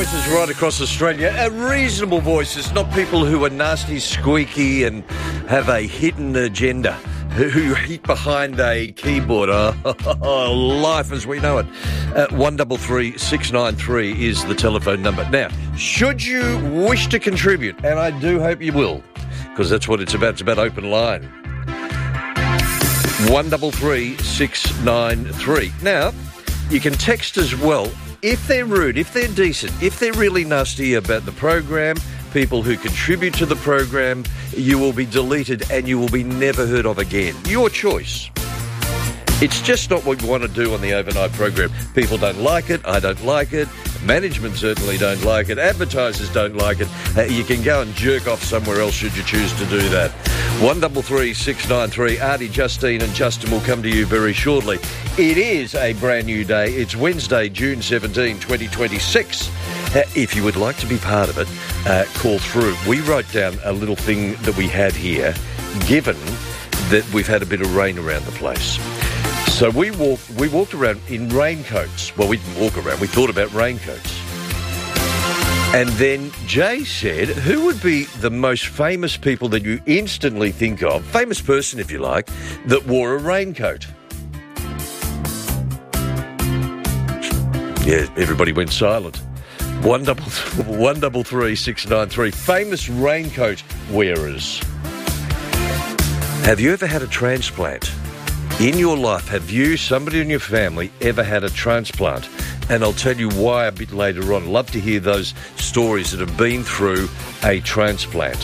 voices right across Australia, reasonable voices, not people who are nasty, squeaky and have a hidden agenda, who hid behind a keyboard. Life as we know it. 133 693 is the telephone number. Now, should you wish to contribute, and I do hope you will, because that's what it's about. It's about open line. 133 693. Now, you can text as well. If they're rude, if they're decent, if they're really nasty about the program, people who contribute to the program, you will be deleted and you will be never heard of again. Your choice. It's just not what we want to do on the overnight program. People don't like it. I don't like it. Management certainly don't like it. Advertisers don't like it. You can go and jerk off somewhere else should you choose to do that. 133 693. Artie, Justine and Justin will come to you very shortly. It is a brand new day. It's Wednesday, June 17, 2026. If you would like to be part of it, call through. We wrote down a little thing that we had here, given that we've had a bit of rain around the place. So we walked around in raincoats. Well, we didn't walk around. We thought about raincoats. And then Jay said, who would be the most famous people that you instantly think of, famous person if you like, that wore a raincoat? Yeah, everybody went silent. 133 693. Famous raincoat wearers. Have you ever had a transplant? In your life, have you, somebody in your family, ever had a transplant? And I'll tell you why a bit later on. Love to hear those stories that have been through a transplant.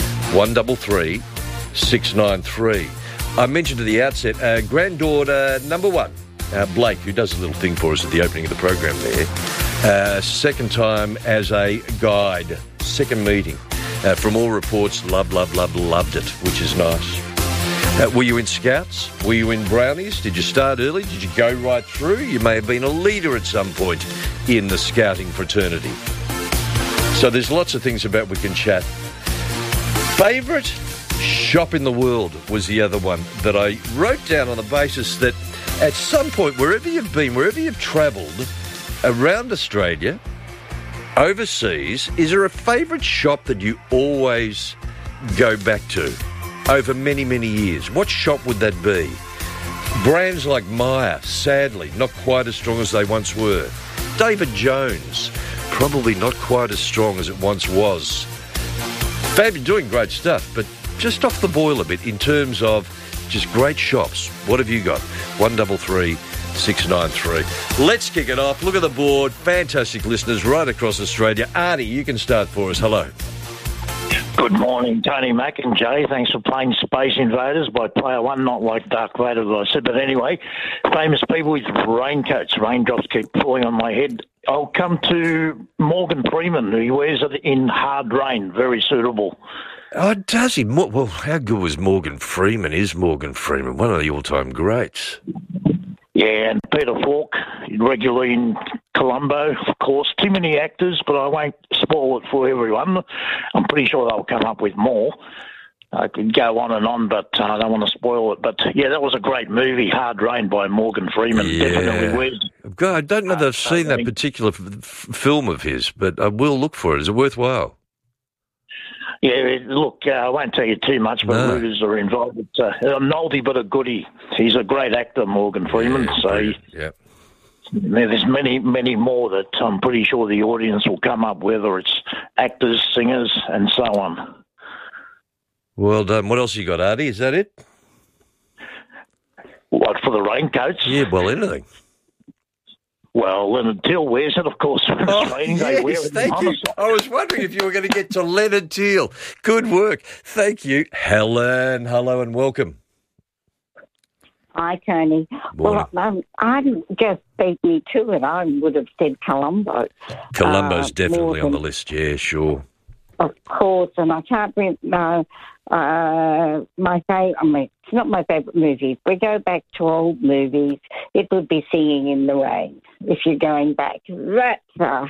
133 693. I mentioned at the outset, granddaughter number one, Blake, who does a little thing for us at the opening of the program there. Second time as a guide. Second meeting. From all reports, loved it, which is nice. Were you in Scouts? Were you in Brownies? Did you start early? Did you go right through? You may have been a leader at some point in the scouting fraternity. So there's lots of things about we can chat. Favourite shop in the world was the other one that I wrote down on the basis that at some point, wherever you've been, wherever you've travelled around Australia, overseas, is there a favourite shop that you always go back to? Over many, many years. What shop would that be? Brands like Myer, sadly, not quite as strong as they once were. David Jones, probably not quite as strong as it once was. Fab, you're doing great stuff, but just off the boil a bit in terms of just great shops. What have you got? 133 693. Let's kick it off. Look at the board. Fantastic listeners right across Australia. Artie, you can start for us. Hello. Good morning, Tony Mack and Jay. Thanks for playing Space Invaders by Player One, not like Dark Vader, as I said. But anyway, famous people with raincoats. Raindrops keep falling on my head. I'll come to Morgan Freeman, who he wears it in hard rain. Very suitable. Oh, does he? Well, how good was Morgan Freeman? Is Morgan Freeman one of the all-time greats? Yeah, and Peter Falk, regularly in Columbo, of course. Too many actors, but I won't spoil it for everyone. I'm pretty sure they'll come up with more. I could go on, but I don't want to spoil it. But, yeah, that was a great movie, Hard Rain by Morgan Freeman. Yeah. Definitely weird. God, I don't know that I've seen that particular film of his, but I will look for it. Is it worthwhile? Yeah, look, I won't tell you too much, but movies are involved. It's a novelty but a goodie. He's a great actor, Morgan Freeman. There's many, many more that I'm pretty sure the audience will come up, whether it's actors, singers, and so on. Well done. What else you got, Artie? Is that it? What, for the raincoats? Yeah, well, anything. Well, Leonard Teal wears it, of course. When it's raining, they wear it. Thank you. I was wondering if you were going to get to Leonard Teal. Good work. Thank you. Helen, hello and welcome. Hi, Tony. Morning. Well, I just beat me to it. I would have said Columbo. Columbo's definitely on the list. Yeah, sure. Of course, and I can't remember my favourite. I mean, it's not my favourite movie. If we go back to old movies, it would be Singing in the Rain. If you're going back that far.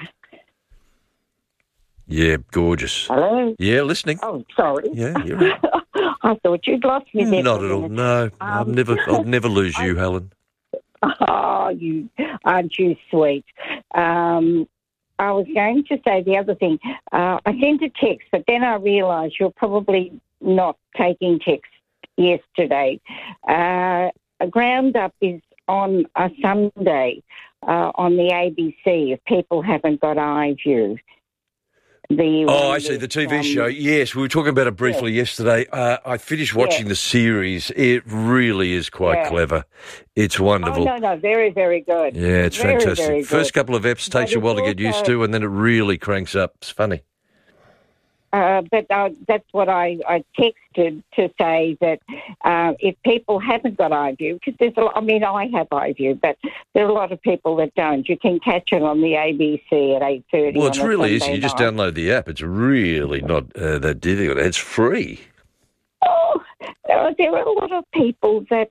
Yeah, gorgeous. Hello? Yeah, listening. Oh, sorry. Yeah, you're right. I thought you'd lost me there. Not at all. No, I'll never lose you, Helen. Oh, you aren't you sweet? I was going to say the other thing. I sent a text, but then I realised you're probably not taking text yesterday. A Ground Up is on a Sunday on the ABC if people haven't got iView. I see, the TV show. Yes, we were talking about it briefly yesterday. I finished watching the series. It really is quite clever. It's wonderful. Oh, no, very, very good. Yeah, it's very, fantastic. very First couple of eps takes a while to get used to, and then it really cranks up. It's funny. But that's what I texted to say that if people haven't got iView, because I have iView, but there are a lot of people that don't. You can catch it on the ABC at 8:30. Well, it's really easy. You just download the app. It's really not that difficult. It's free. Oh, there are a lot of people that.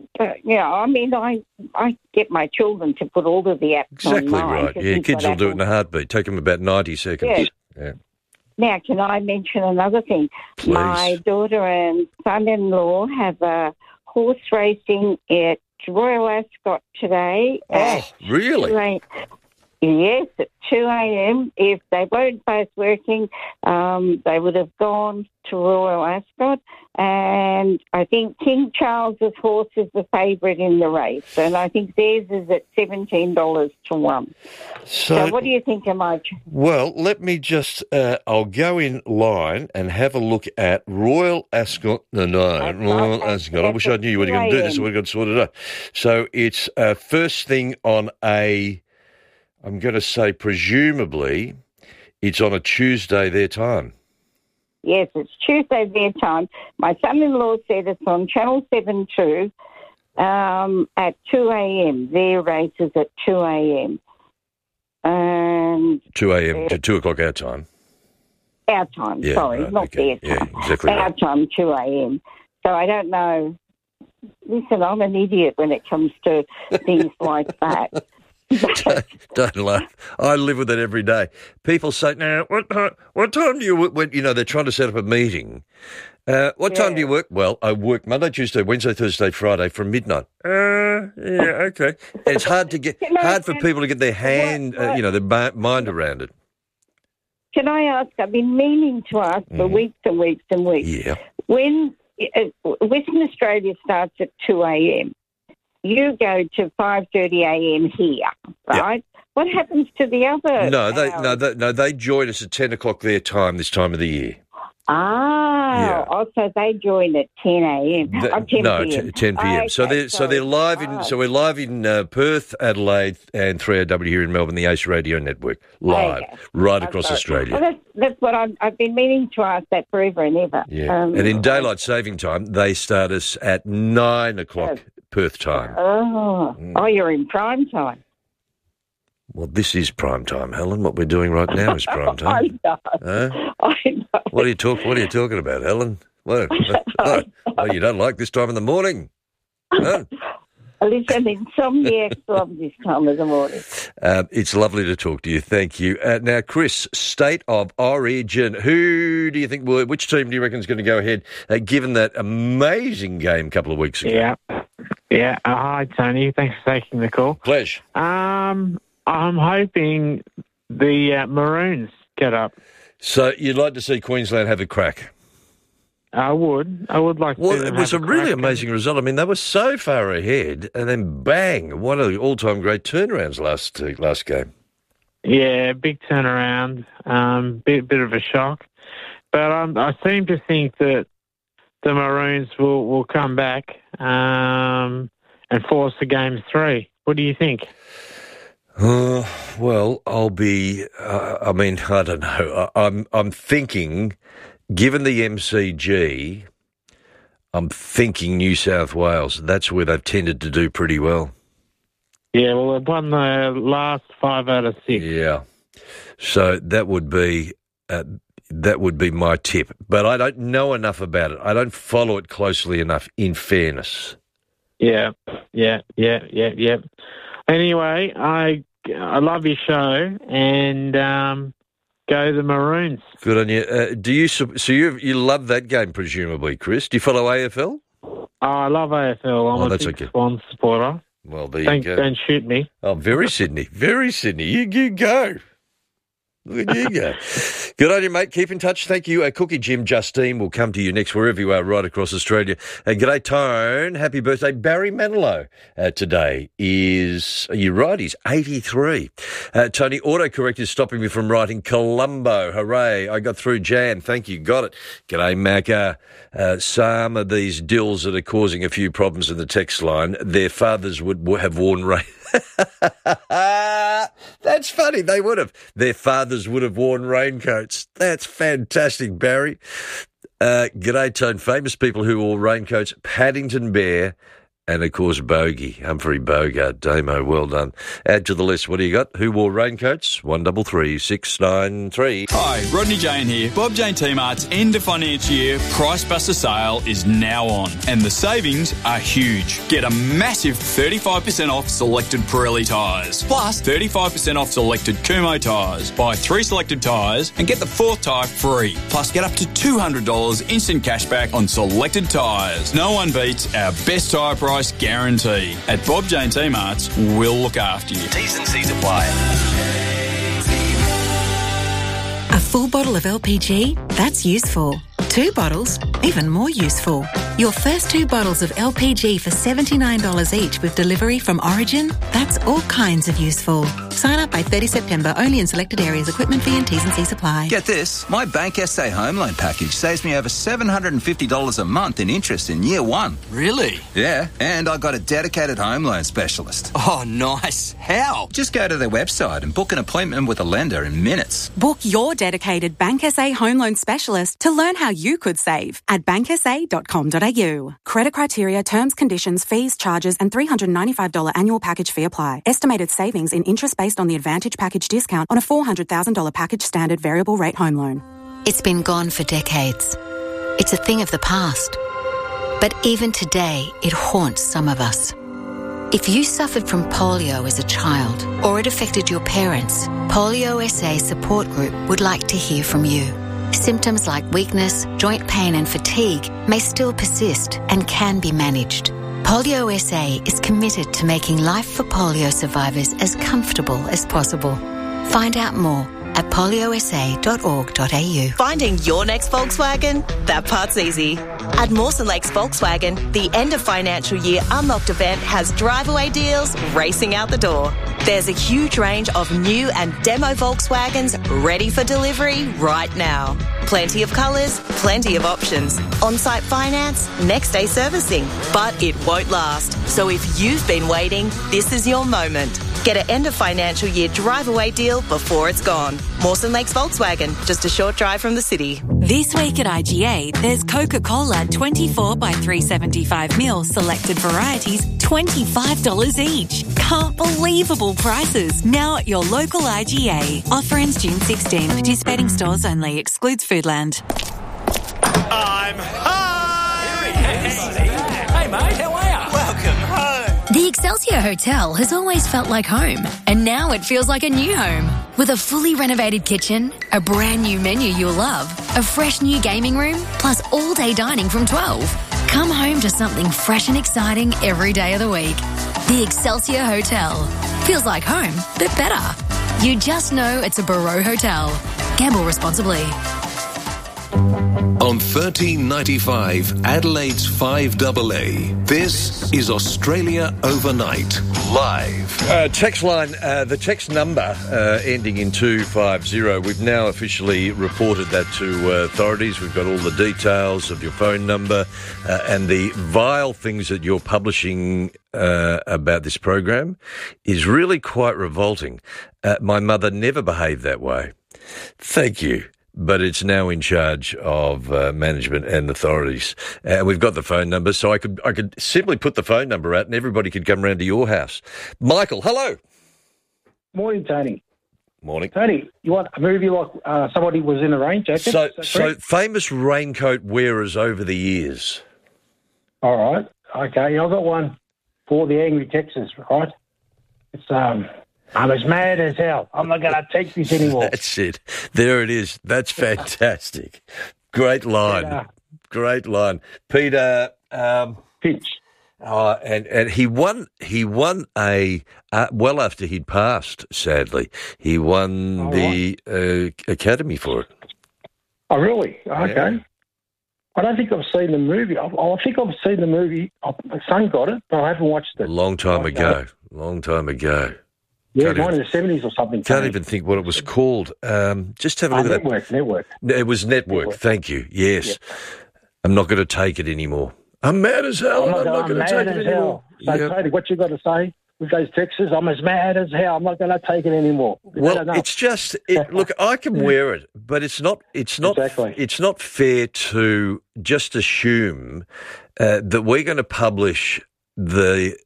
I get my children to put all of the apps exactly online. Right. Yeah, kids will do it in a heartbeat. Take them about 90 seconds. Yeah. Now, can I mention another thing? Please. My daughter and son-in-law have a horse racing at Royal Ascot today. Oh, really? Yes, at 2 a.m. If they weren't both working, they would have gone to Royal Ascot. And I think King Charles's horse is the favourite in the race. And I think theirs is at $17 to 1. So what do you think of my... Well, let me just... I'll go in line and have a look at Royal Ascot. Royal Ascot. I wish I knew you were going to do this. I would have got sorted out. So it's first thing on I'm going to say, presumably, it's on a Tuesday their time. Yes, it's Tuesday their time. My son-in-law said it's on Channel 7 too at 2 a.m. Their race is at 2 a.m. And 2 a.m. to 2 o'clock our time. Our time, sorry, not their time. Yeah, exactly our time, 2 a.m. So I don't know. Listen, I'm an idiot when it comes to things like that. Don't laugh. I live with it every day. People say, "Now, what time do you work?" When, they're trying to set up a meeting. What time do you work? Well, I work Monday, Tuesday, Wednesday, Thursday, Friday from midnight. Okay. And it's hard for people to get their their mind around it. Can I ask? I've been meaning to ask for weeks and weeks and weeks. Yeah. When Western Australia starts at 2 a.m. You go to 5:30 a.m. here, right? Yep. What happens to the other? No, they join us at 10 o'clock their time this time of the year. So they join at 10 a.m. 10 p.m. 10 p.m. Okay, they're live in. So we're live in Perth, Adelaide, and 3AW here in Melbourne, the Ace Radio Network, live right across Australia. Well, that's what I've been meaning to ask that forever and ever. Yeah, and in daylight saving time, they start us at 9 o'clock. Perth time. Oh, you're in prime time. Well, this is prime time, Helen. What we're doing right now is prime time. I know. What are you talking about, Helen? What? Oh, you don't like this time in the morning? Huh? Listen, insomniacs love this time of the morning. It's lovely to talk to you. Thank you. Now, Chris, State of Origin. Who do you think which team do you reckon is going to go ahead, given that amazing game a couple of weeks ago? Yeah. Hi, Tony. Thanks for taking the call. Pleasure. I'm hoping the Maroons get up. So you'd like to see Queensland have a crack? I would like to. Well, it was a really amazing result. I mean, they were so far ahead, and then bang, one of the all-time great turnarounds last game. Yeah, big turnaround, bit of a shock. But I seem to think that the Maroons will come back and force the game 3. What do you think? Well, I'll be. I don't know. I'm thinking, given the MCG, I'm thinking New South Wales. That's where they've tended to do pretty well. Yeah, well, they've won the last 5 out of 6. Yeah, so that would be my tip. But I don't know enough about it. I don't follow it closely enough. In fairness. Yeah. Anyway, I love your show and go the Maroons. Good on you. Do you? So you love that game, presumably, Chris? Do you follow AFL? Oh, I love AFL. I'm a big Swans supporter. Well, there you go. Don't shoot me. Oh, very Sydney. You go. Look at you go. Good on you, mate. Keep in touch. Thank you. Cookie Jim Justine will come to you next wherever you are right across Australia. G'day, Tone. Happy birthday. Barry Manilow today is, you're right, he's 83. Tony, autocorrect is stopping me from writing Colombo. Hooray. I got through Jan. Thank you. Got it. G'day, Macca. Some of these dills that are causing a few problems in the text line, their fathers would have worn rain. That's funny. They would have. Their fathers would have worn raincoats. That's fantastic, Barry. G'day, Tone. Famous people who wore raincoats. Paddington Bear and, of course, Bogey. Humphrey Bogart. Damo, well done. Add to the list. What do you got? Who wore raincoats? 133 693. Hi, Rodney Jane here. Bob Jane T-Mart's end of financial year Price Buster sale is now on, and the savings are huge. Get a massive 35% off selected Pirelli tyres, plus 35% off selected Kumho tyres. Buy 3 selected tyres and get the 4th tyre free. Plus, get up to $200 instant cashback on selected tyres. No one beats our best tyre price guarantee. At Bob Jane T-Mart's, we'll look after you. T's and C's apply. A full bottle of LPG? That's useful. 2 bottles? Even more useful. Your first 2 bottles of LPG for $79 each with delivery from Origin? That's all kinds of useful. Sign up by 30 September, only in selected areas. Equipment fee and T's and C's apply. Get this, my Bank SA home loan package saves me over $750 a month in interest in year 1. Really? Yeah, and I got a dedicated home loan specialist. Oh, nice. How? Just go to their website and book an appointment with a lender in minutes. Book your dedicated Bank SA home loan specialist to learn how you could save at banksa.com.au. Credit criteria, terms, conditions, fees, charges and $395 annual package fee apply. Estimated savings in interest based on the Advantage package discount on a $400,000 package standard variable rate home loan. It's been gone for decades. It's a thing of the past. But even today, it haunts some of us. If you suffered from polio as a child or it affected your parents, Polio SA Support Group would like to hear from you. Symptoms like weakness, joint pain and fatigue may still persist and can be managed. Polio SA is committed to making life for polio survivors as comfortable as possible. Find out more at poliosa.org.au. Finding your next Volkswagen? That part's easy. At Mawson Lakes Volkswagen, the end of financial year Unlocked event has drive-away deals racing out the door. There's a huge range of new and demo Volkswagens ready for delivery right now. Plenty of colours, plenty of options. On-site finance, next-day servicing. But it won't last. So if you've been waiting, this is your moment. Get an end of financial year drive-away deal before it's gone. Mawson Lakes Volkswagen, just a short drive from the city. This week at IGA, there's Coca-Cola 24 by 375ml selected varieties, $25 each. Can't believable prices. Now at your local IGA. Offer ends June 16. Participating stores only. Excludes Foodland. I'm home! Hey mate, how are you? Welcome home. The Excelsior Hotel has always felt like home, and now it feels like a new home. With a fully renovated kitchen, a brand new menu you'll love, a fresh new gaming room, plus all-day dining from 12. Come home to something fresh and exciting every day of the week. The Excelsior Hotel. Feels like home, but better. You just know it's a Barreau Hotel. Gamble responsibly. On 1395 Adelaide's 5AA, this is Australia Overnight, live. Text line, the text number ending in 250, we've now officially reported that to authorities. We've got all the details of your phone number and the vile things that you're publishing about this program is really quite revolting. My mother never behaved that way. Thank you. But it's now in charge of management and authorities. We've got the phone number, so I could simply put the phone number out and everybody could come round to your house. Michael, hello. Morning, Tony. Morning. Tony, you want a movie like somebody was in a rain jacket? So famous raincoat wearers over the years. All right. Okay, I've got one for the Angry Texas, right? It's I'm as mad as hell. I'm not going to take this anymore. That's it. There it is. That's fantastic. Great line. Great line. Peter. Pitch. And he won well after he'd passed, sadly. He won the Academy for it. Oh, really? Okay. Yeah. I don't think I've seen the movie. I think I've seen the movie. My son got it, but I haven't watched it. Long time ago. Yeah, mine in the 70s or something. Can't even think what it was called. Just have a look at that. Network. It was Network. Thank you. Yes. Yep. I'm not going to take it anymore. I'm mad as hell. I'm not going to take it anymore. So, Tony, what you got to say with those Texas? I'm as mad as hell. I'm not going to take it anymore. Well, it's just look. I can wear it, but it's not. Exactly. It's not fair to just assume that we're going to publish the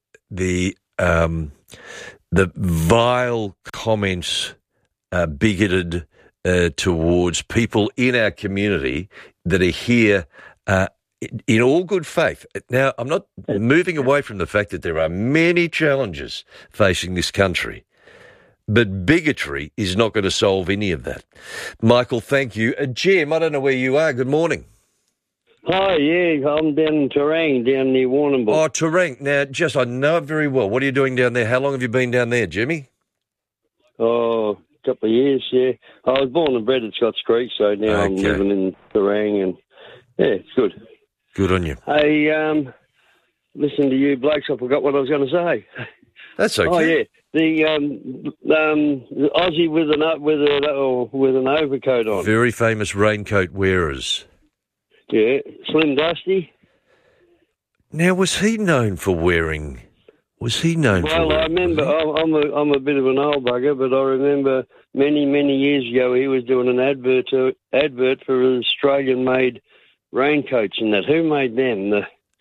vile comments, bigoted towards people in our community that are here in all good faith. Now, I'm not moving away from the fact that there are many challenges facing this country, but bigotry is not going to solve any of that. Michael, thank you. Jim, I don't know where you are. Good morning. Hi, yeah, I'm down in Terang, down near Warrnambool. Oh, Terang. Now, I know it very well. What are you doing down there? How long have you been down there, Jimmy? Oh, a couple of years, yeah. I was born and bred at Scotts Creek, so now I'm living in Terang, and yeah, it's good. Good on you. Hey, listen to you blokes, I forgot what I was going to say. That's okay. Oh, yeah. The Aussie with an overcoat on. Very famous raincoat wearers. Yeah, Slim Dusty. Now, was he known for wearing? Well, I remember. I'm a bit of an old bugger, but I remember many years ago he was doing an advert for Australian-made raincoats and that. Who made them?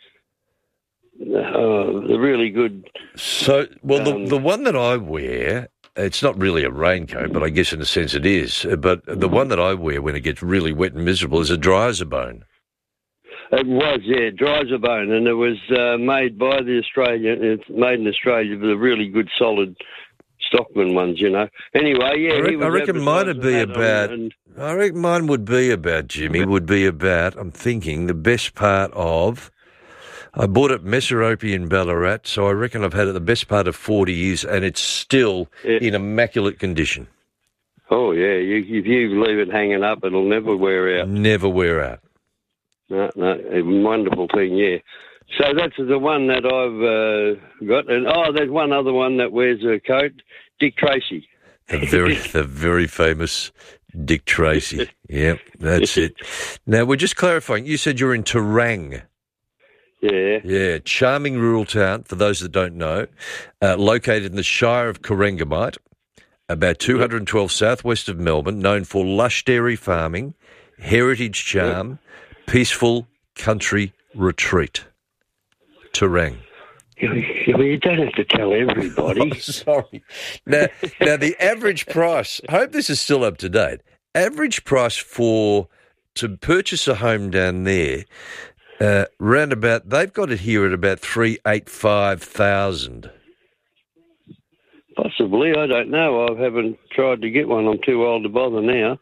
The really good. So, well, the one that I wear. It's not really a raincoat, but I guess in a sense it is. But the one that I wear when it gets really wet and miserable is a dry as a bone. It was, yeah, dry as a bone, and it was made by the Australian. It's made in Australia with the really good, solid Stockman ones, you know. Anyway, yeah, I reckon mine would be about. I reckon mine would be about, Jimmy. Would be about. I'm thinking the best part of. I bought it Messeropi in Ballarat, so I reckon I've had it the best part of 40 years, and it's still in immaculate condition. Oh, yeah. If you leave it hanging up, it'll never wear out. Never wear out. No, a wonderful thing, yeah. So that's the one that I've got. And, there's one other one that wears a coat, Dick Tracy. The very famous Dick Tracy. Yep, that's it. Now, we're just clarifying. You said you're in Terang. Yeah. Yeah, charming rural town, for those that don't know, located in the Shire of Corangamite, about 212 southwest of Melbourne, known for lush dairy farming, heritage charm, peaceful country retreat. Terang. You don't have to tell everybody. Oh, sorry. Now, the average price, I hope this is still up to date, average price to purchase a home down there, roundabout, they've got it here at about 385,000. Possibly, I don't know. I haven't tried to get one. I'm too old to bother now.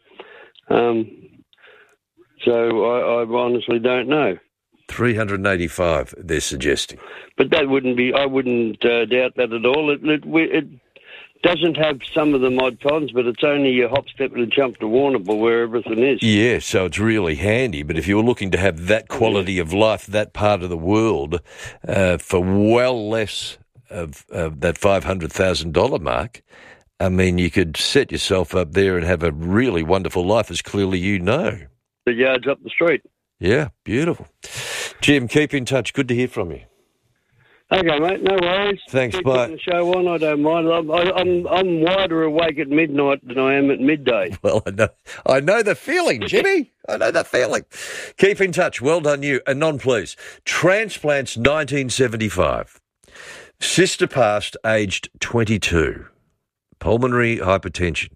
So I honestly don't know. 385, they're suggesting. But that wouldn't be. I wouldn't doubt that at all. It doesn't have some of the mod cons, but it's only a hop, step, and a jump to Warrnambool where everything is. Yeah, so it's really handy. But if you were looking to have that quality of life, that part of the world, for well less of that $500,000 mark, I mean, you could set yourself up there and have a really wonderful life, as clearly you know. The yard's up the street. Yeah, beautiful. Jim, keep in touch. Good to hear from you. Okay, mate, no worries. Thanks, keep bye. Keep the show on, I don't mind. I'm wider awake at midnight than I am at midday. Well, I know the feeling, Jimmy. I know the feeling. Keep in touch. Well done, you. Anon, please. Transplants 1975. Sister passed, aged 22. Pulmonary hypertension.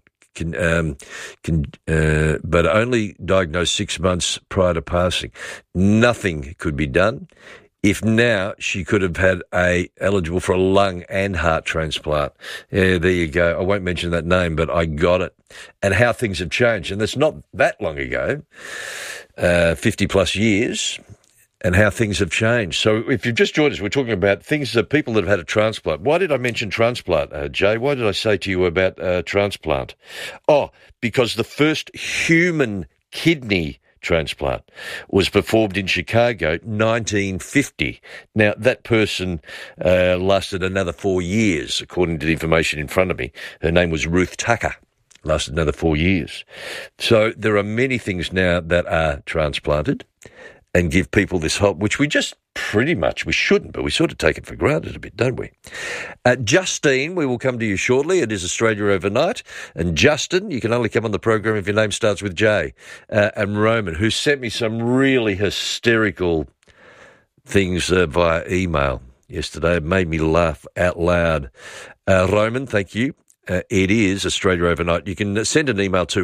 But only diagnosed 6 months prior to passing. Nothing could be done. If now she could have had eligible for a lung and heart transplant. Yeah, there you go. I won't mention that name, but I got it. And how things have changed. And that's not that long ago, 50 plus years. and how things have changed. So if you've just joined us, we're talking about things that people that have had a transplant. Why did I mention transplant, Jay? Why did I say to you about transplant? Oh, because the first human kidney transplant was performed in Chicago, 1950. Now, that person lasted another 4 years, according to the information in front of me. Her name was Ruth Tucker. Lasted another 4 years. So there are many things now that are transplanted and give people this hope, which we just we shouldn't, but we sort of take it for granted a bit, don't we? Justine, we will come to you shortly. It is Australia Overnight. And Justin, you can only come on the program if your name starts with J. And Roman, who sent me some really hysterical things via email yesterday. It made me laugh out loud. Roman, thank you. It is Australia Overnight. You can send an email to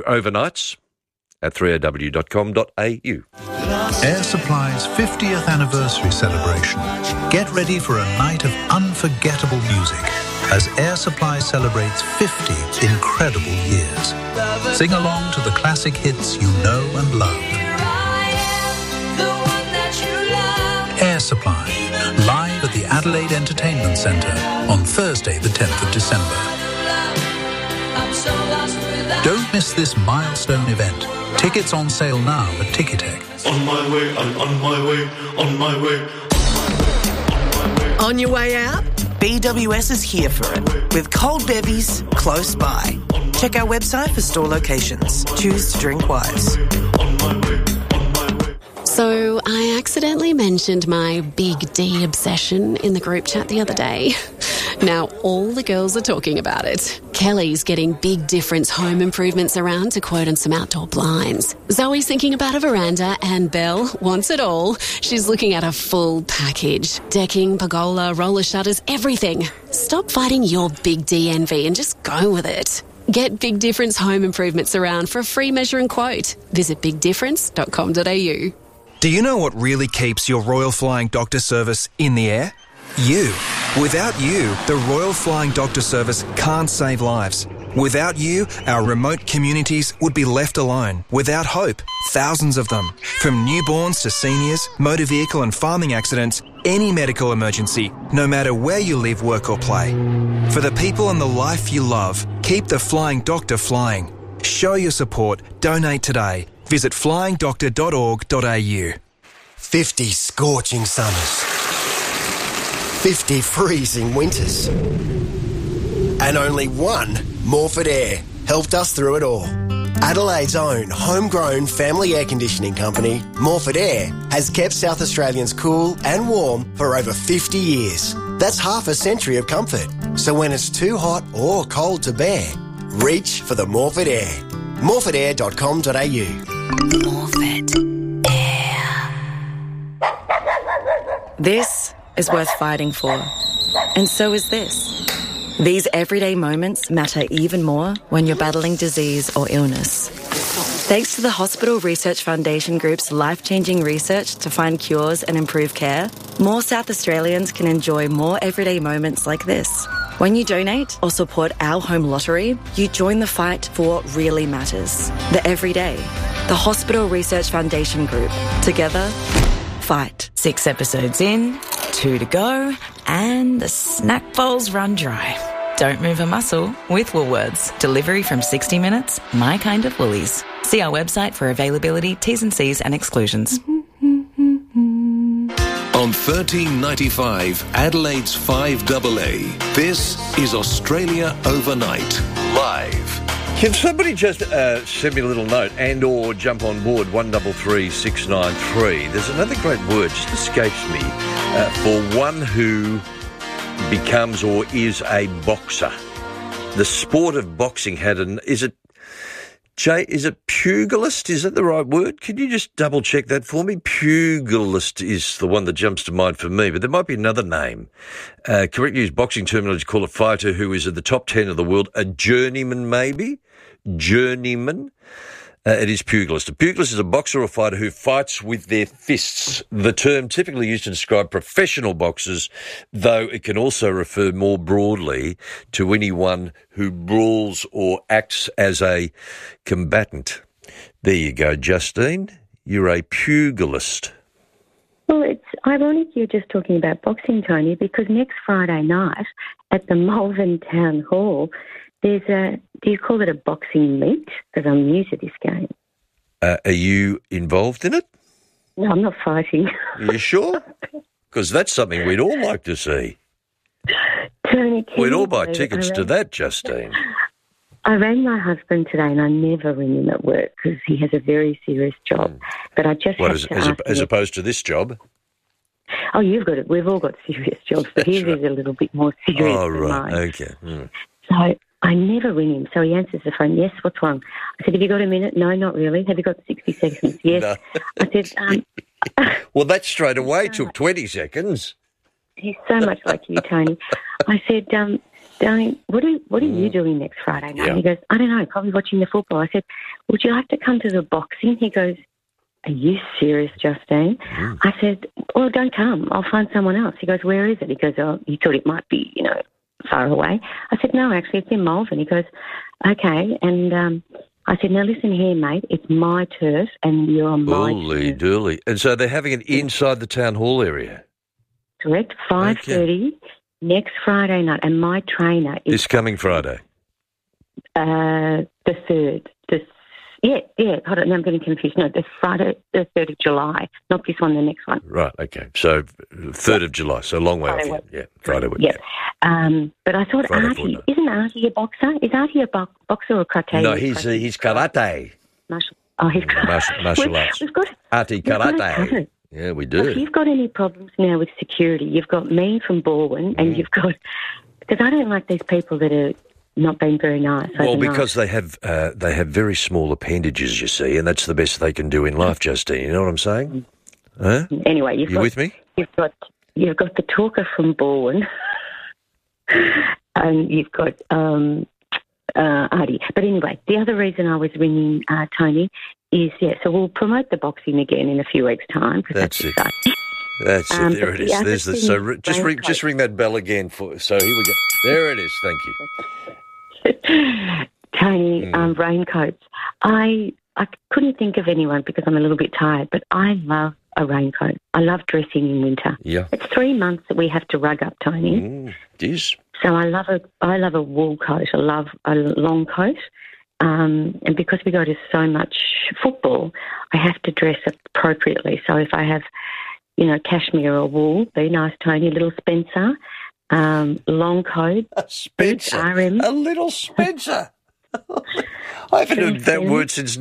overnights@3aw.com.au. Air Supply's 50th anniversary celebration. Get ready for a night of unforgettable music as Air Supply celebrates 50 incredible years. Sing along to the classic hits you know and love. Air Supply, live at the Adelaide Entertainment Centre on Thursday the 10th of December. Don't miss this milestone event. Tickets on sale now at Ticketek. On my way, I'm on my way, on my way. On your way out? BWS is here for it, with cold bevies close by. Check our website for store locations. Choose to drink wise. So I accidentally mentioned my Big D obsession in the group chat the other day. Now all the girls are talking about it. Kelly's getting Big Difference home improvements around to quote on some outdoor blinds. Zoe's thinking about a veranda, and Belle wants it all. She's looking at a full package. Decking, pergola, roller shutters, everything. Stop fighting your Big D envy and just go with it. Get Big Difference home improvements around for a free measure and quote. Visit bigdifference.com.au. Do you know what really keeps your Royal Flying Doctor Service in the air? You. Without you, the Royal Flying Doctor Service can't save lives. Without you, our remote communities would be left alone, without hope. Thousands of them. From newborns to seniors, motor vehicle and farming accidents, any medical emergency, no matter where you live, work or play. For the people and the life you love, keep the Flying Doctor flying. Show your support. Donate today. Visit flyingdoctor.org.au. 50 scorching summers. 50 freezing winters. And only one Morford Air helped us through it all. Adelaide's own homegrown family air conditioning company, Morford Air, has kept South Australians cool and warm for over 50 years. That's half a century of comfort. So when it's too hot or cold to bear, reach for the Morford Air. morfordair.com.au. Morford Air. This is worth fighting for. And so is this. These everyday moments matter even more when you're battling disease or illness. Thanks to the Hospital Research Foundation Group's life-changing research to find cures and improve care, more South Australians can enjoy more everyday moments like this. When you donate or support our home lottery, you join the fight for what really matters. The everyday. The Hospital Research Foundation Group. Together, fight. 6 episodes in, 2 to go, and the snack bowls run dry. Don't move a muscle with Woolworths. Delivery from 60 minutes, my kind of Woolies. See our website for availability, T's and C's and exclusions. On 1395 Adelaide's 5AA, this is Australia Overnight, live. Can somebody just send me a little note and or jump on board 133693? There's another great word, just escapes me, for one who becomes or is a boxer. The sport of boxing had is it pugilist? Is that the right word? Can you just double check that for me? Pugilist is the one that jumps to mind for me, but there might be another name. Correct use boxing terminology, call a fighter who is at the top 10 of the world, a journeyman maybe? Journeyman. It is pugilist. A pugilist is a boxer or fighter who fights with their fists. The term typically used to describe professional boxers, though it can also refer more broadly to anyone who brawls or acts as a combatant. There you go, Justine. You're a pugilist. Well, it's ironic you're just talking about boxing, Tony, because next Friday night at the Malvern Town Hall, there's do you call it a boxing meet? Because I'm new to this game. Are you involved in it? No, I'm not fighting. Are you sure? Because that's something we'd all like to see. Tony, we'd all buy tickets to that, Justine. I rang my husband today, and I never ring him at work because he has a very serious job. But I just as opposed to this job? Oh, you've got it. We've all got serious jobs, but his is a little bit more serious Oh, than right. mine. Okay. Mm. So I never ring him. So he answers the phone. Yes, what's wrong? I said, have you got a minute? No, not really. Have you got 60 seconds? Yes. No. I said, well, that straight away took 20 seconds. He's so much like you, Tony. I said, darling, what are you doing next Friday night? Yeah. He goes, I don't know, probably watching the football. I said, would you like to come to the boxing? He goes, are you serious, Justine? I said, well, don't come. I'll find someone else. He goes, where is it? He goes, oh, he thought it might be, far away. I said, no, actually, it's in Malvern. He goes, okay. And I said, now listen here, mate. It's my turf and you're on my Holy turf. dooly. And so they're having it inside the town hall area? Correct, 5:30 next Friday night. And my trainer is... This coming Friday? The 3rd. Hold on, I'm getting confused. No, the Friday, the 3rd of July. Not this one, the next one. Right, okay. So 3rd of July, so a long way off. Yeah, Friday week. Yeah. But I thought Artie, isn't Artie a boxer? Is Artie a boxer or karate? No, he's karate. He's martial arts. We've got Artie karate. Yeah, we do. If you've got any problems now with security, you've got me from Balwyn and you've got... Because I don't like these people that are not being very nice. Well, because they have very small appendages, you see, and that's the best they can do in life, Justine. You know what I'm saying? Huh? Anyway, you with me? You've got the talker from Balwyn, and you've got Artie. But anyway, the other reason I was ringing Tony is so we'll promote the boxing again in a few weeks' time. That's it. That's it. There it is. Just ring that bell again so here we go. There it is. Thank you. Tony, raincoats. I couldn't think of anyone because I'm a little bit tired, but I love a raincoat. I love dressing in winter. Yeah. It's 3 months that we have to rug up, Tony. It is. So I love a wool coat. I love a long coat. And because we go to so much football, I have to dress appropriately. So if I have, cashmere or wool, be nice, Tony, little Spencer, long coat. A Spencer? A little Spencer? I haven't heard that word since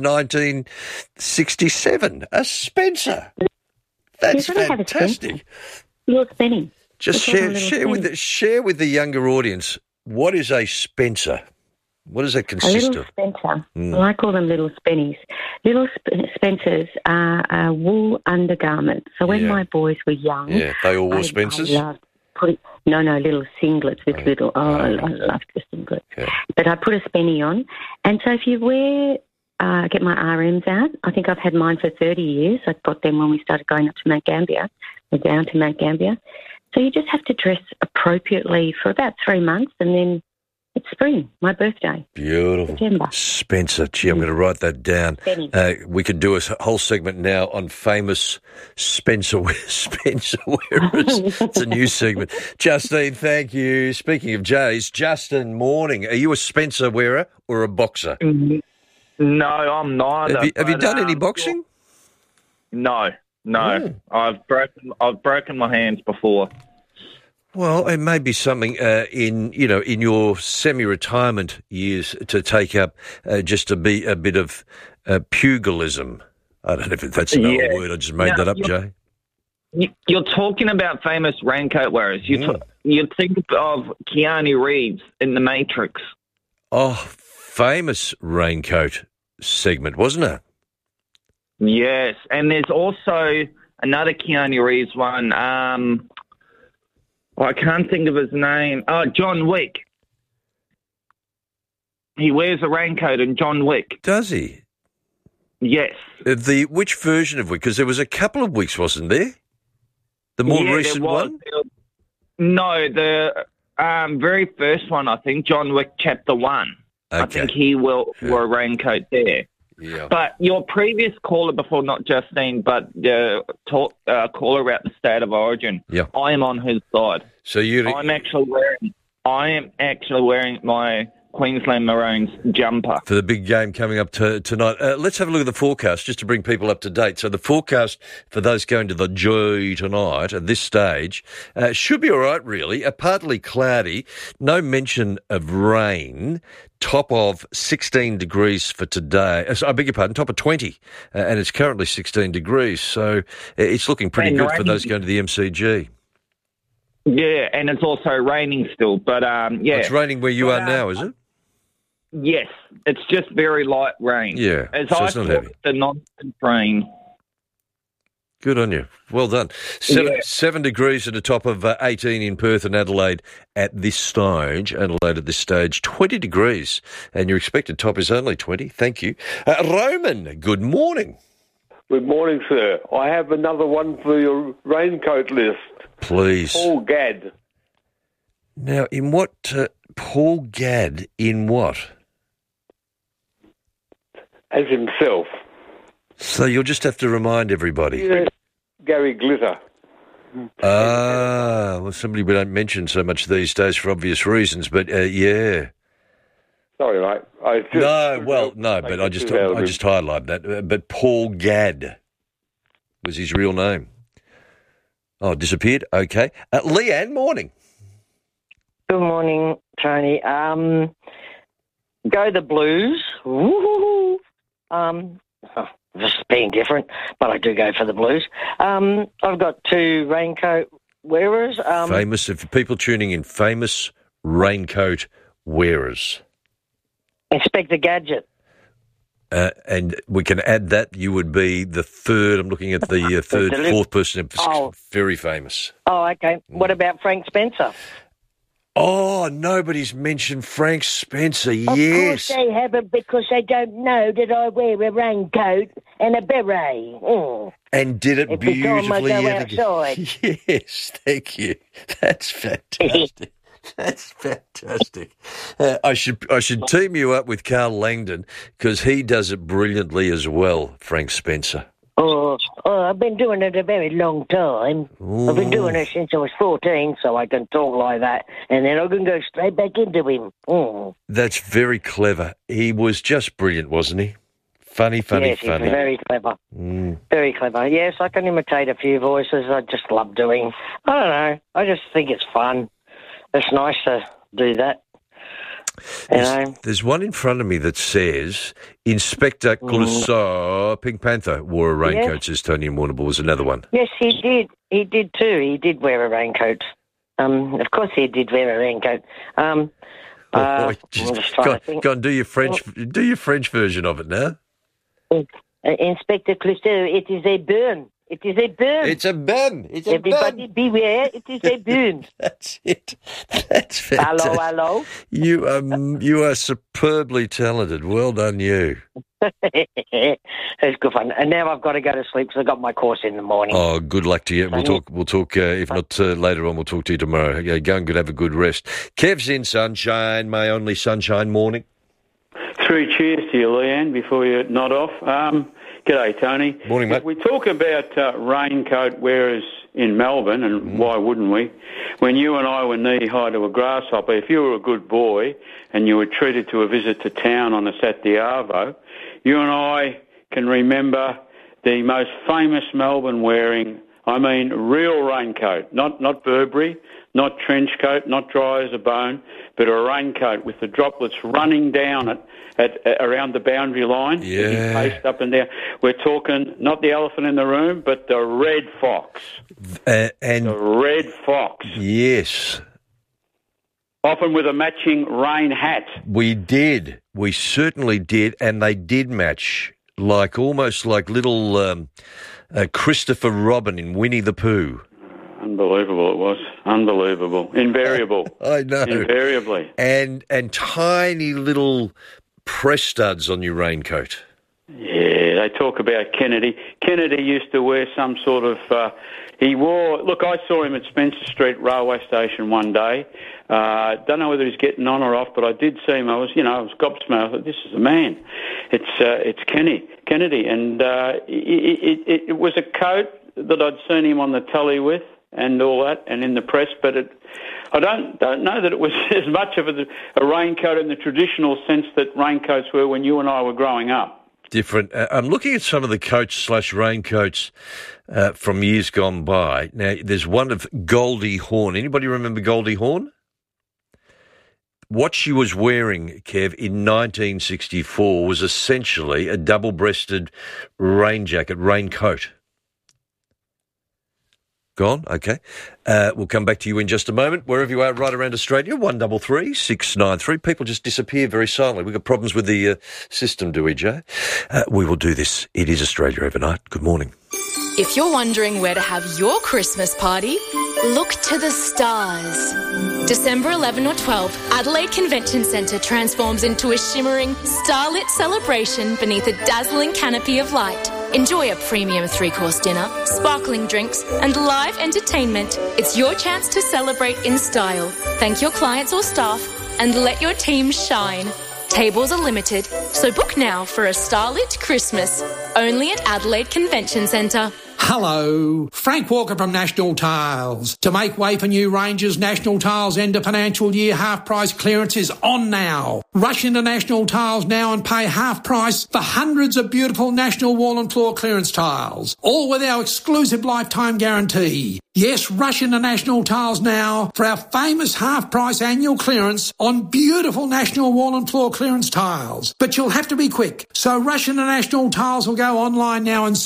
1967. A Spencer. That's fantastic. Little Spenny. Just share with the younger audience, what is a Spencer? What does that consist of? A little Spencer. Well, I call them little Spennies. Little Spencers are wool undergarments. So when my boys were young... Yeah, they all wore Spencers? I loved little singlets with little... I loved the singlet. Yeah. But I put a Spenny on. And so if you wear... get my RMs out. I think I've had mine for 30 years. I got them when we started going up to Mount Gambier. We're down to Mount Gambier. So you just have to dress appropriately for about 3 months and then it's spring, my birthday. Beautiful. September. Spencer. Gee, I'm going to write that down. We could do a whole segment now on famous Spencer wearers. It's a new segment. Justine, thank you. Speaking of Jays, Justin, morning. Are you a Spencer wearer or a boxer? No, I'm neither. Have you done any boxing? No. I've broken my hands before. Well, it may be something in your semi-retirement years to take up just to be a bit of pugilism. I don't know if that's another word. I just made that up, Jay. You're talking about famous raincoat wearers. You think of Keanu Reeves in The Matrix. Oh, famous raincoat segment, wasn't it? Yes, and there's also another Keanu Reeves one. I can't think of his name. Oh, John Wick. He wears a raincoat in John Wick. Does he? Yes. Which version of Wick? Because there was a couple of Wicks, wasn't there? The more recent one? No, the very first one, I think, John Wick Chapter 1. Okay. I think he wore a raincoat there. Yeah. But your previous caller before, not Justine, but caller about the state of origin. Yeah. I am on his side. So I am actually wearing my Queensland Maroons jumper. For the big game coming up tonight. Let's have a look at the forecast just to bring people up to date. So the forecast for those going to the G tonight at this stage should be all right, really. Partly cloudy, no mention of rain. Top of 16 degrees for today. I beg your pardon, top of 20. And it's currently 16 degrees. So it's looking pretty good for those going to the MCG. Yeah, and it's also raining still. But, yeah. It's raining where you are now, is it? Yes, it's just very light rain. Yeah, as so I it's not thought, heavy. the nonsense rain. Good on you. Well done. 7 degrees at the top of 18 in Perth and Adelaide at this stage. 20 degrees. And your expected top is only 20. Thank you. Roman, good morning. Good morning, sir. I have another one for your raincoat list. Please. Paul Gadd. Now, in what... Paul Gadd, in what? As himself. So you'll just have to remind everybody. Yes, Gary Glitter. Well, somebody we don't mention so much these days for obvious reasons, but yeah. Sorry, mate. But I just highlight that. But Paul Gadd was his real name. Oh, disappeared? Okay. Leanne, morning. Good morning, Tony. Go the Blues. Woo-hoo-hoo. Just being different, but I do go for the Blues. I've got two raincoat wearers. Famous, if people tuning in, famous raincoat wearers. Inspector Gadget. And we can add that you would be the third. I'm looking at the fourth person. Very famous. Oh, okay. What about Frank Spencer? Oh, nobody's mentioned Frank Spencer. Of course they haven't, because they don't know that I wear a raincoat and a beret. And did it beautifully. Every time I go outside. Yes, thank you. That's fantastic. That's fantastic. I should team you up with Carl Langdon, because he does it brilliantly as well, Frank Spencer. Oh, I've been doing it a very long time. Ooh. I've been doing it since I was 14, so I can talk like that, and then I can go straight back into him. That's very clever. He was just brilliant, wasn't he? Funny. Yes, he's very clever. Very clever. Yes, I can imitate a few voices. I just love doing. I don't know. I just think it's fun. It's nice to do that. There's one in front of me that says Inspector Clouseau, Pink Panther, wore a raincoat, says Tony Warrnambool. Was another one. Yes, he did. He did too. He did wear a raincoat. Of course he did wear a raincoat. Go on, do your French version of it now. Inspector Clouseau, it is a burn. It is a burn. It's a burn. It's a Everybody burn. beware. It is a burn. That's it. That's fantastic. Hello. You are superbly talented. Well done, you. It's good fun. And now I've got to go to sleep because I've got my course in the morning. Oh, good luck to you. We'll talk. If not later on, we'll talk to you tomorrow. Go and have a good rest. Kev's in sunshine. My only sunshine morning. 3 cheers to you, Leanne, before you nod off. G'day, Tony. Morning, mate. We talk about raincoat wearers in Melbourne, and why wouldn't we? When you and I were knee-high to a grasshopper, if you were a good boy and you were treated to a visit to town on a Saturday arvo, you and I can remember the most famous Melbourne wearing, I mean real raincoat, not Burberry, not trench coat, not dry as a bone, but a raincoat with the droplets running down at around the boundary line, paced up and down. We're talking not the elephant in the room, but the red fox. The red fox. Yes. Often with a matching rain hat. We did. We certainly did, and they did match, almost like little Christopher Robin in Winnie the Pooh. Unbelievable it was. Unbelievable. Invariable. I know. Invariably. And tiny little press studs on your raincoat. Yeah, they talk about Kennedy. Kennedy used to wear some sort of... Look, I saw him at Spencer Street Railway Station one day. Don't know whether he's getting on or off, but I did see him. I was gobsmacked. I thought, this is the man. It's Kennedy. And it was a coat that I'd seen him on the telly with and all that, and in the press, but I don't know that it was as much of a raincoat in the traditional sense that raincoats were when you and I were growing up. Different. I'm looking at some of the coats/raincoats from years gone by. Now, there's one of Goldie Hawn. Anybody remember Goldie Hawn? What she was wearing, Kev, in 1964 was essentially a double-breasted raincoat. Gone? Okay. We'll come back to you in just a moment. Wherever you are, right around Australia, 133 693. People just disappear very silently. We've got problems with the system, do we, Joe? We will do this. It is Australia Overnight. Good morning. If you're wondering where to have your Christmas party, look to the stars. December 11 or 12, Adelaide Convention Centre transforms into a shimmering, starlit celebration beneath a dazzling canopy of light. Enjoy a premium 3-course dinner, sparkling drinks, and live entertainment. It's your chance to celebrate in style. Thank your clients or staff, and let your team shine. Tables are limited, so book now for a starlit Christmas. Only at Adelaide Convention Centre. Hello, Frank Walker from National Tiles. To make way for new ranges, National Tiles end of financial year half price clearance is on now. Rush into National Tiles now and pay half price for hundreds of beautiful National wall and floor clearance tiles, all with our exclusive lifetime guarantee. Yes, rush into National Tiles now for our famous half price annual clearance on beautiful National wall and floor clearance tiles. But you'll have to be quick, so rush into National Tiles or go online now and